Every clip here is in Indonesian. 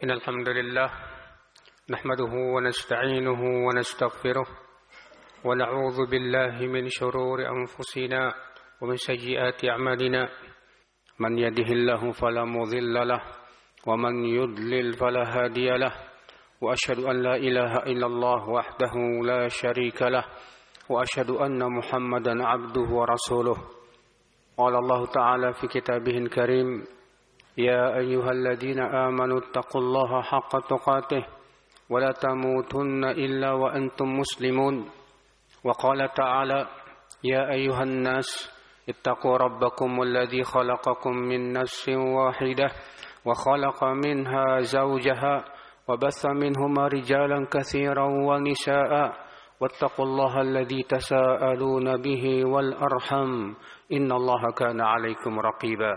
إن الحمد لله نحمده ونستعينه ونستغفره ونعوذ بالله من شرور أنفسنا ومن سيئات أعمالنا من يهده الله فلا مضل له ومن يضلل فلا هادي له وأشهد أن لا إله إلا الله وحده لا شريك له وأشهد أن محمدا عبده ورسوله قال الله تعالى في كتابه الكريم يا أيها الذين آمنوا اتقوا الله حق تقاته ولا تموتن إلا وأنتم مسلمون وقال تعالى يا أيها الناس اتقوا ربكم الذي خلقكم من نفس واحدة وخلق منها زوجها وبث منهما رجالا كثيرا ونساء واتقوا الله الذي تساءلون به والأرحم إن الله كان عليكم رقيبا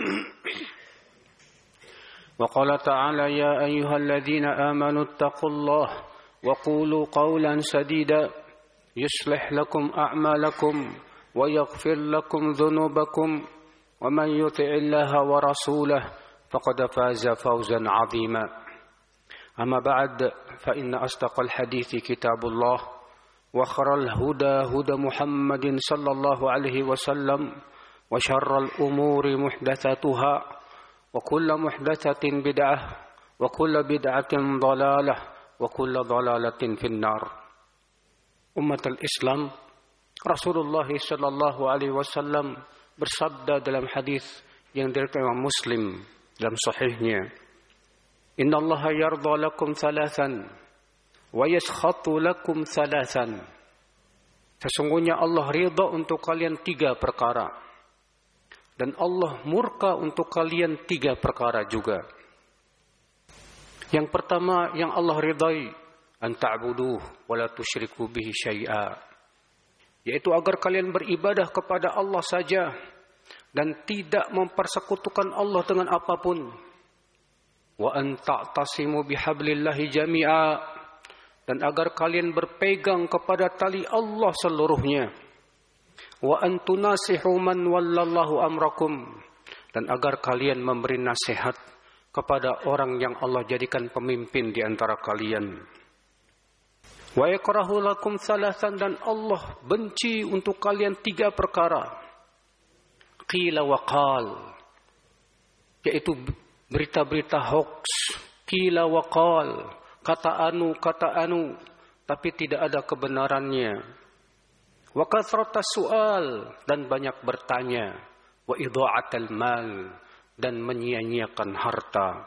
وقال تعالى يا أيها الذين آمنوا اتقوا الله وقولوا قولا سديدا يصلح لكم أعمالكم ويغفر لكم ذنوبكم ومن يطع الله ورسوله فقد فاز فوزا عظيما أما بعد فإن أصدق الحديث كتاب الله وخير الهدى هدى محمد صلى الله عليه وسلم وشر الأمور محدثاتها وكل محدثة بدعة وكل بدعة ضلالة وكل ضلالة في النار. Umat al-Islam, Rasulullah sallallahu alaihi wasallam bersabda dalam hadis yang diriwayatkan Imam Muslim dalam sahihnya, "Inna Allah yarda lakum thalathan wa yaskhatu lakum thalathan." Sesungguhnya Allah ridha untuk kalian 3 perkara. Dan Allah murka untuk kalian 3 perkara juga. Yang pertama yang Allah ridai, an ta'buduh wa la tusyriku bihi syai'a. Yaitu agar kalian beribadah kepada Allah saja dan tidak mempersekutukan Allah dengan apapun. Wa an ta'tasimu bihablillahi jami'a, dan agar kalian berpegang kepada tali Allah seluruhnya. Wa antu nasihu man wallallahu amrakum, dan agar kalian memberi nasihat kepada orang yang Allah jadikan pemimpin di antara kalian. Wa yakrahu lakum thalathan, dan Allah benci untuk kalian 3 perkara. Qila wa qal, yaitu berita-berita hoax. Qila wa qal, kata anu, tapi tidak ada kebenarannya. Wa kathrata su'al, dan banyak bertanya. Wa idha'atal mal, dan menyia-nyiakan harta.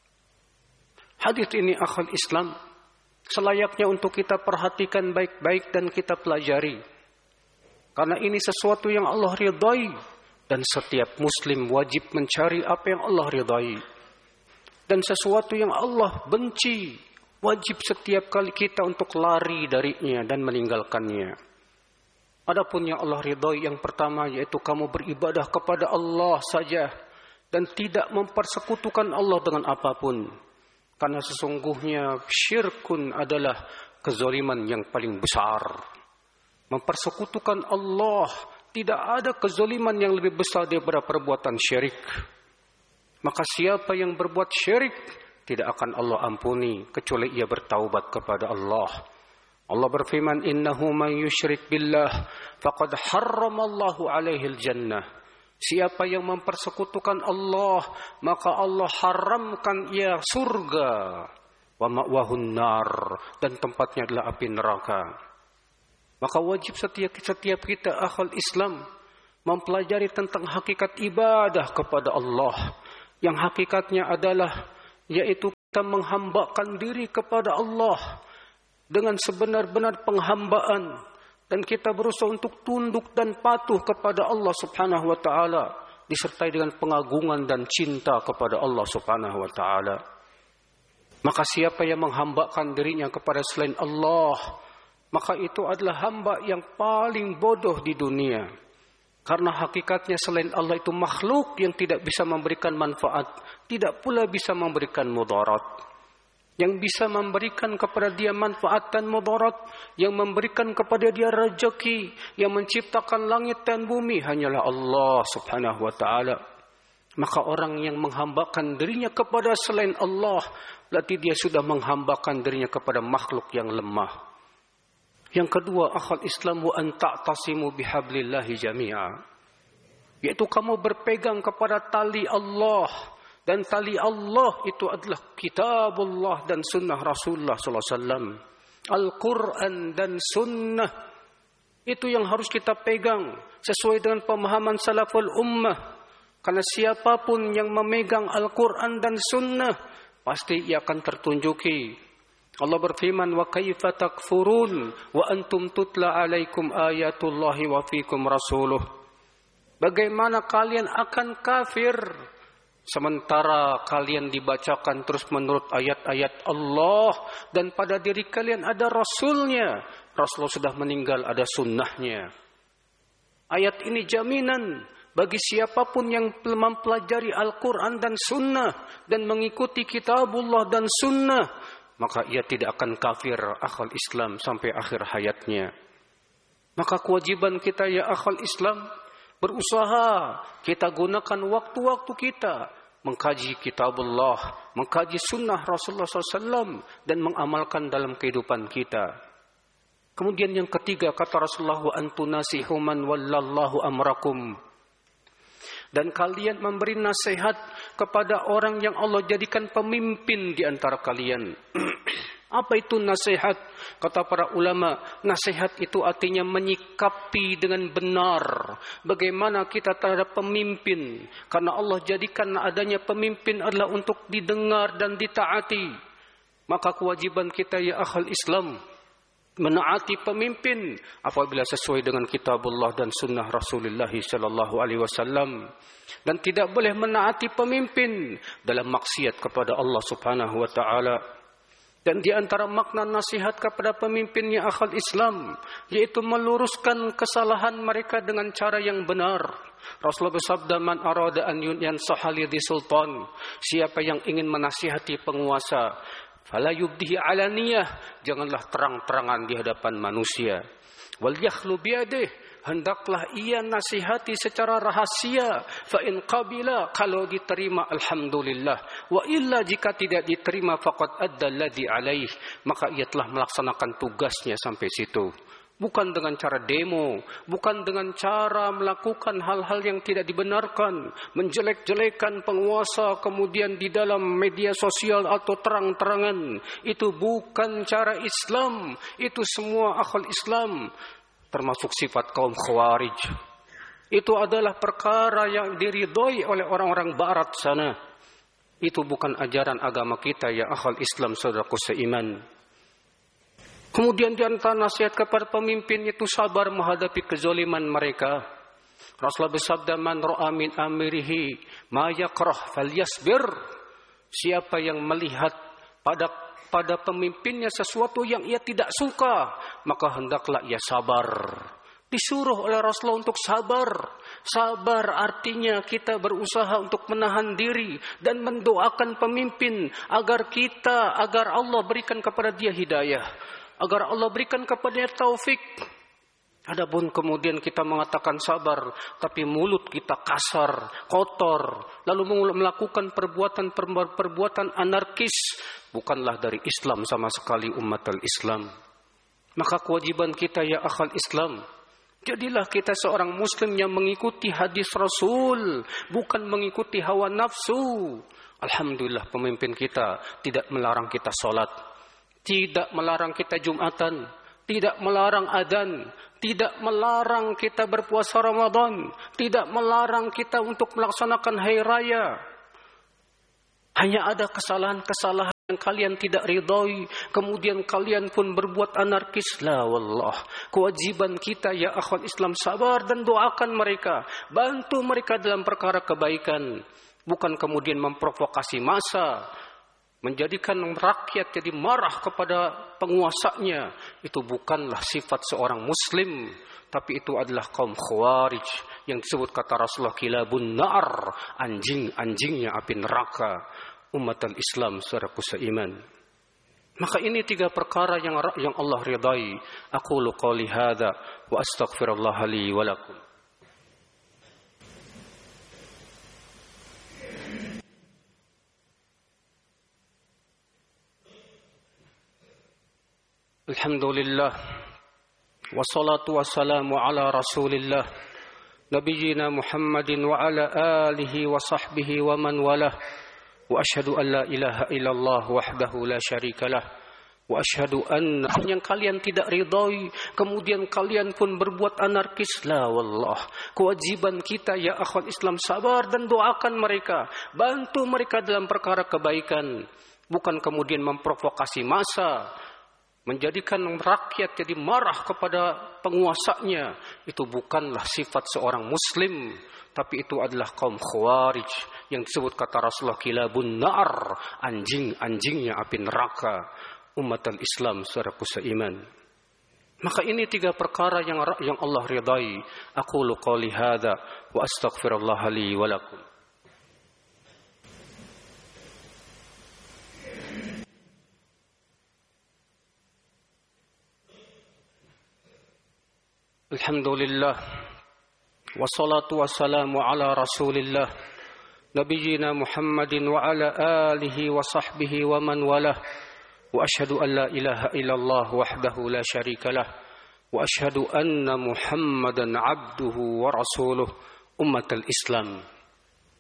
Hadis ini akhul Islam selayaknya untuk kita perhatikan baik-baik dan kita pelajari. Karena ini sesuatu yang Allah ridai, dan setiap muslim wajib mencari apa yang Allah ridai. Dan sesuatu yang Allah benci, wajib setiap kali kita untuk lari darinya dan meninggalkannya. Adapun yang Allah ridhai yang pertama, yaitu kamu beribadah kepada Allah saja dan tidak mempersekutukan Allah dengan apapun. Karena sesungguhnya syirkun adalah kezaliman yang paling besar. Mempersekutukan Allah, tidak ada kezaliman yang lebih besar daripada perbuatan syirik. Maka siapa yang berbuat syirik tidak akan Allah ampuni kecuali ia bertaubat kepada Allah. Allah berfirman, innahu man yusyrik billah faqad harramallahu alaihi al-jannah. Siapa yang mempersekutukan Allah, maka Allah haramkan ia surga. Wa ma'wahun nar, dan tempatnya adalah api neraka. Maka wajib setiap kita akhul Islam mempelajari tentang hakikat ibadah kepada Allah. Yang hakikatnya adalah yaitu kita menghambakan diri kepada Allah dengan sebenar-benar penghambaan, dan kita berusaha untuk tunduk dan patuh kepada Allah Subhanahu wa taala disertai dengan pengagungan dan cinta kepada Allah Subhanahu wa taala. Maka siapa yang menghambakan dirinya kepada selain Allah, maka itu adalah hamba yang paling bodoh di dunia. Karena hakikatnya selain Allah itu makhluk yang tidak bisa memberikan manfaat, tidak pula bisa memberikan mudarat. Yang bisa memberikan kepada dia manfaat dan mudarat, yang memberikan kepada dia rezeki, yang menciptakan langit dan bumi hanyalah Allah Subhanahu wa taala. Maka orang yang menghambakan dirinya kepada selain Allah, berarti dia sudah menghambakan dirinya kepada makhluk yang lemah. Yang kedua, akhal Islam wa an ta'tasimu bihablillahi jami'a. Yaitu kamu berpegang kepada tali Allah. Dan tali Allah itu adalah kitabullah dan sunnah Rasulullah SAW. Al-Quran dan sunnah. Itu yang harus kita pegang sesuai dengan pemahaman salaful ummah. Karena siapapun yang memegang Al-Quran dan sunnah, pasti ia akan tertunjuki. Allah berfirman, wa kaifa takfurun wa antum tutla alaikum ayatullahi wa fikum rasuluh. Bagaimana kalian akan kafir sementara kalian dibacakan terus menurut ayat-ayat Allah dan pada diri kalian ada Rasulnya. Rasulullah sudah meninggal, ada sunnahnya. Ayat ini jaminan bagi siapapun yang mempelajari Al-Quran dan sunnah dan mengikuti kitabullah dan sunnah, maka ia tidak akan kafir akhal Islam sampai akhir hayatnya. Maka kewajiban kita ya akhal Islam, berusaha kita gunakan waktu-waktu kita mengkaji kitabullah, mengkaji sunnah Rasulullah SAW dan mengamalkan dalam kehidupan kita. Kemudian yang ketiga, kata Rasulullah, wa antunasihu man wallallahu amrakum. Dan kalian memberi nasihat kepada orang yang Allah jadikan pemimpin di antara kalian. Apa itu nasihat? Kata para ulama, nasihat itu artinya menyikapi dengan benar bagaimana kita terhadap pemimpin. Karena Allah jadikan adanya pemimpin adalah untuk didengar dan ditaati. Maka kewajiban kita ya akhal Islam, menaati pemimpin apabila sesuai dengan kitabullah dan sunnah Rasulullah sallallahu alaihi wasallam, dan tidak boleh menaati pemimpin dalam maksiat kepada Allah Subhanahu wa taala. Dan di antara makna nasihat kepada pemimpin ya akhal Islam, yaitu meluruskan kesalahan mereka dengan cara yang benar. Rasulullah bersabda, man arada an yansaha li sultan, siapa yang ingin menasihati penguasa, fala yubdihi alaniyah, janganlah terang-terangan di hadapan manusia. Wal yakhlu biyadih, hendaklah ia nasihati secara rahasia. Fa in qabila, kalau diterima alhamdulillah, wa illa jika tidak diterima faqad adda alladhi alaih, maka ia telah melaksanakan tugasnya sampai situ. Bukan dengan cara demo, bukan dengan cara melakukan hal-hal yang tidak dibenarkan, menjelek-jelekan penguasa kemudian di dalam media sosial atau terang-terangan. Itu bukan cara Islam, itu semua akhal Islam, termasuk sifat kaum Khawarij. Itu adalah perkara yang diridhoi oleh orang-orang barat sana. Itu bukan ajaran agama kita ya akhal Islam, saudaraku seiman. Kemudian di antara nasihat kepada pemimpin itu sabar menghadapi kezaliman mereka. Rasulullah bersabda, man ra'a min amirihi ma yakrah falyasbir. Siapa yang melihat pada pemimpinnya sesuatu yang ia tidak suka, maka hendaklah ia sabar. Disuruh oleh Rasulullah untuk sabar. Sabar artinya kita berusaha untuk menahan diri dan mendoakan pemimpin agar Allah berikan kepada dia hidayah, agar Allah berikan kepadanya taufik. Adapun kemudian kita mengatakan sabar, tapi mulut kita kasar, kotor, lalu melakukan perbuatan anarkis, bukanlah dari Islam sama sekali umat al-Islam. Maka kewajiban kita ya akhal Islam, jadilah kita seorang muslim yang mengikuti hadis Rasul, bukan mengikuti hawa nafsu. Alhamdulillah pemimpin kita tidak melarang kita sholat, tidak melarang kita Jumatan, tidak melarang adzan, tidak melarang kita berpuasa Ramadan, tidak melarang kita untuk melaksanakan hari raya. Hanya ada kesalahan-kesalahan yang kalian tidak ridhoi, kemudian kalian pun berbuat anarkis. La wallah. Kewajiban kita ya akhwat Islam sabar dan doakan mereka, bantu mereka dalam perkara kebaikan, bukan kemudian memprovokasi massa, menjadikan rakyat jadi marah kepada penguasanya. Itu bukanlah sifat seorang muslim, tapi itu adalah kaum Khawarij yang disebut kata Rasulullah kilabun nar, anjing-anjingnya api neraka umat al-Islam, saudaraku seiman. Maka ini 3 perkara yang Allah ridai. Aqulu qouli hadza wa astaghfirullah li wa lakum. Alhamdulillah. Wassalatu wassalamu ala Rasulillah Nabiyyina Muhammadin wa ala alihi wa sahbihi wa man walah. Wa asyhadu an la ilaha illallah wahdahu la syarikalah. Wa asyhadu anna yang kalian tidak ridhai, kemudian kalian pun berbuat anarkis. La wallah. Kewajiban kita ya akhwat Islam sabar dan doakan mereka, bantu mereka dalam perkara kebaikan, bukan kemudian memprovokasi massa, menjadikan rakyat jadi marah kepada penguasanya. Itu bukanlah sifat seorang muslim, tapi itu adalah kaum khawarij yang disebut kata Rasulullah kilabun nar, anjing-anjingnya api neraka umat al-Islam saudaraku seiman. Maka ini 3 perkara yang Allah ridai. Aqulu qouli hadza wa astaghfirullah li wa lakum. Alhamdulillah. Wassalatu wassalamu ala Rasulillah Nabiyyina Muhammadin wa ala alihi wa sahbihi wa man walah. Wa asyhadu an la ilaha illallah wahdahu la syarikalah. Wa asyhadu anna Muhammadan abduhu wa rasuluh. Ummatal Islam.